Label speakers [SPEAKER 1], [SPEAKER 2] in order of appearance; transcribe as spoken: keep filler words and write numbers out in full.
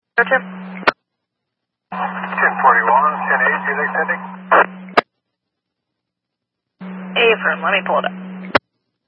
[SPEAKER 1] Tim?
[SPEAKER 2] ten forty-one, ten eight, are they sending?
[SPEAKER 1] Affirm, let me pull it up.